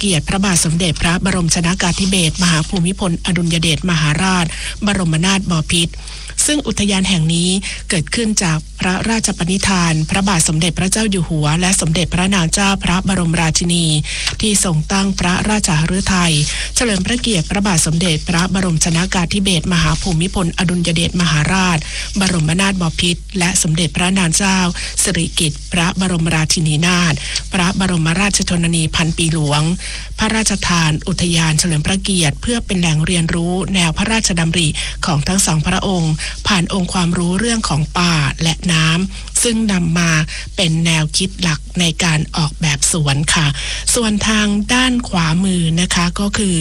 เกียรติพระบาทสมเด็จพระบรมชนกาธิเบศรมหาภูมิพลอดุลยเดชมหาราชบรมนาถบพิตรซึ่งอุทยานแห่งนี้เกิดขึ้นจากพระราชปณิธานพระบาทสมเด็จพระเจ้าอยู่หัวและสมเด็จพระนางเจ้าพระบรมราชินีที่ทรงตั้งพระราชหฤทัยเฉลิมพระเกียรติพระบาทสมเด็จพระบรมชนกาธิเบศรมหาภูมิพลอดุลยเดชมหาราชบรมนาถบพิตรและสมเด็จพระนางเจ้าสิริกิติ์พระบรมราชินีนาถพระบรมราชชนนีพันปีหลวงพระราชทานอุทยานเฉลิมพระเกียรติเพื่อเป็นแหล่งเรียนรู้แนวพระราชดำริของทั้งสองพระองค์ผ่านองค์ความรู้เรื่องของป่าและน้ำซึ่งนำมาเป็นแนวคิดหลักในการออกแบบสวนค่ะส่วนทางด้านขวามือนะคะก็คือ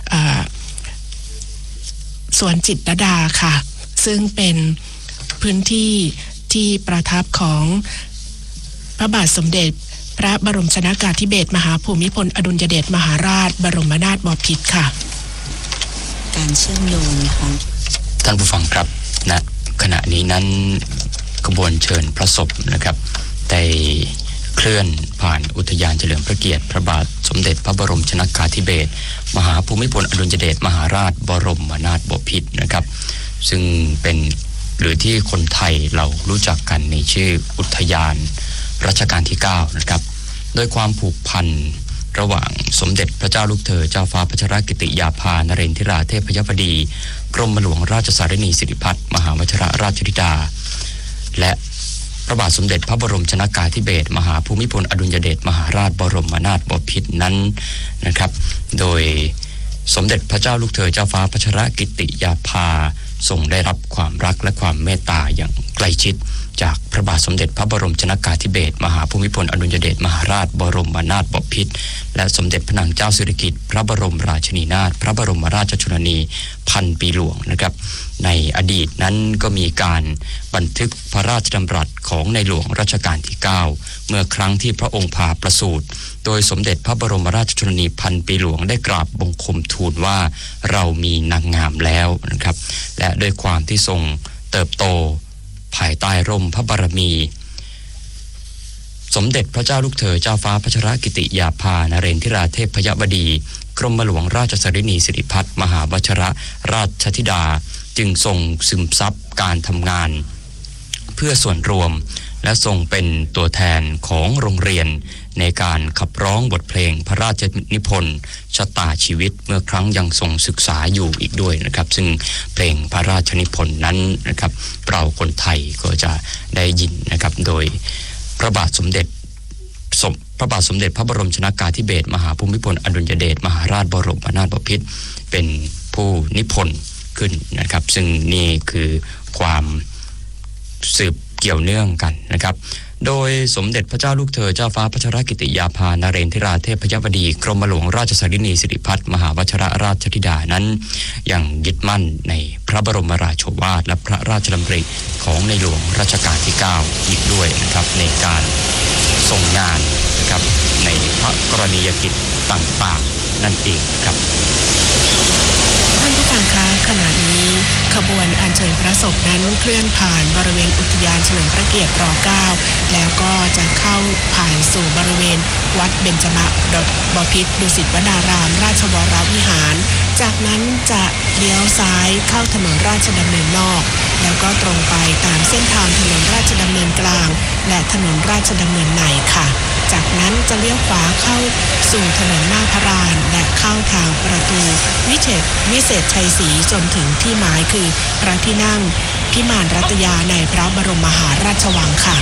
สวนจิตรลดาค่ะซึ่งเป็นพื้นที่ที่ประทับของพระบาทสมเด็จพระบรมชนกาธิเบศรมหาภูมิพลอดุลยเดชมหาราชบรมนาถบพิตรค่ะการเชื่อมโยงของท่านผู้ฟังครับณขณะนี้นั้นขบวนเชิญพระศพนะครับได้เคลื่อนผ่านอุทยานเฉลิมพระเกียรติพระบาทสมเด็จพระบรมชนกาธิเบศรมหาภูมิพลอดุลยเดชมหาราชบรมนาถบพิตรนะครับซึ่งเป็นหรือที่คนไทยเรารู้จักกันในชื่ออุทยานรัชกาลที่9นะครับโดยความผูกพันระหว่างสมเด็จพระเจ้าลูกเธอเจ้าฟ้าพัชรกิติยาภานเรนทิราเทพยบดีกรมหลวงราชสารินีสิริพัฒน์มหาวชิรราชธิดาและพระบาทสมเด็จพระบรมชนกาธิเบศรมหาภูมิพลอดุลยเดชมหาราชบรมนาถบพิตรนั้นนะครับโดยสมเด็จพระเจ้าลูกเธอเจ้าฟ้าพัชรกิติยาภาทรงได้รับความรักและความเมตตาอย่างใกล้ชิดจากพระบาทสมเด็จพระบรมชนกาธิเบศรมหาภูมิพลอดุลยเดชมหาราชบรมนาถบพิตรและสมเด็จพระนางเจ้าสิริกิติ์พระบรมราชินีนาถพระบรมราชชนนีพันปีหลวงนะครับในอดีตนั้นก็มีการบันทึกพระราชดำรัสของในหลวงรัชกาลที่9เมื่อครั้งที่พระองค์พาประสูติโดยสมเด็จพระบรมราชชนนีพันปีหลวงได้กราบบังคมทูลว่าเรามีนางงามแล้วนะครับและด้วยความที่ทรงเติบโตภายใต้ร่มพระบารมีสมเด็จพระเจ้าลูกเธอเจ้าฟ้าพัชรกิติยาภานเรนทิราเทพยบดีกรมหลวงราชสารินีสิริพัฒน์มหาวชิรราชธิดาจึงทรงซึมซับการทำงานเพื่อส่วนรวมและทรงเป็นตัวแทนของโรงเรียนในการขับร้องบทเพลงพระราชนิพนธ์ชะตาชีวิตเมื่อครั้งยังทรงศึกษาอยู่อีกด้วยนะครับซึ่งเพลงพระราชนิพนธ์นั้นนะครับเราคนไทยก็จะได้ยินนะครับโดยพระบาทสมเด็จพระบรมชนกาธิเบศรมหาภูมิพลอดุลยเดชมหาราชบรมนาถบพิตรเป็นผู้นิพนธ์ขึ้นนะครับซึ่งนี่คือความสืบเกี่ยวเนื่องกันนะครับโดยสมเด็จพระเจ้าลูกเธอเจ้าฟ้าพัชรกิติยาภานเรนทิราเทพยบดีกรมหลวงราชสารินีสิริพัฒน์มหาวชิรราชธิดานั้นยังยึดมั่นในพระบรมราโชวาทและพระราชดำริของในหลวงรัชกาลที่9อีกด้วยนะครับในการทรงงานนะครับในพระกรณียกิจต่างๆนั่นเองครับท่านผู้ฟังคะขณะนี้ขบวนอัญเชิญพระศพนั้นเคลื่อนผ่านบริเวณอุทยานเฉลิมพระเกียรติร9แล้วก็จะเข้าผ่านสู่บริเวณวัดเบญจมบพิตรดุสิตวนารามราชวรวิหารจากนั้นจะเลี้ยวซ้ายเข้าถนนราชดำเนินนอกแล้วก็ตรงไปตามเส้นทางถนนราชดำเนินกลางและถนนราชดำเนินในค่ะจากนั้นจะเลี้ยวขวาเข้าสู่ถนนหน้าพระรานและเข้าทางประตูวิเศษชัยศรีจนถึงที่หมายคือพระที่นั่งพิมานรัตยาในพระบรมมหาราชวังค่ะ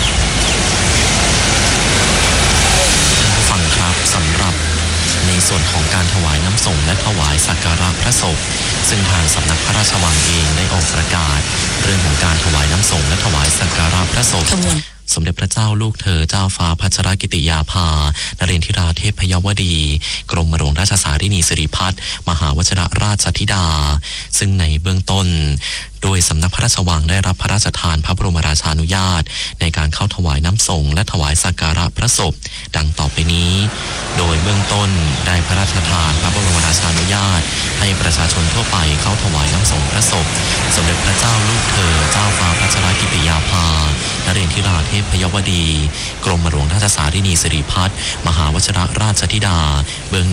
ฟังครับสำหรับในส่วนของการถวายน้ำส่งและถวายสักการะพระศพซึ่งทางสำนักพระราชวังเองได้ออกประกาศเรื่องของการถวายน้ำส่งและถวายสักการะพระศพสมเด็จพระเจ้าลูกเธอเจ้าฟ้าพัชรกิติยาภานเรนทิราเทพยบดีกรมหลวงราชสารินีสิริพัฒน์มหาวชิรราชธิดาซึ่งในเบื้องต้นโดยสำนักพระราชวังได้รับพระราชทานพระบรมราชานุญาตในการเข้าถวายน้ำส่งและถวายสักการะพระศพดังต่อไปนี้โดยเบื้องต้นได้พระราชทานพระบรมราชานุญาตให้ประชาชนทั่วไปเข้าถวายน้ำส่งพระศพสมเด็จพระเจ้าลูกเธอเจ้าฟ้าพัชรกิติยาภานเรนทิราเทพยบดีกรมหลวงราชสารินีสิริพัฒน์มหาวชิรราชธิดาเบื้อง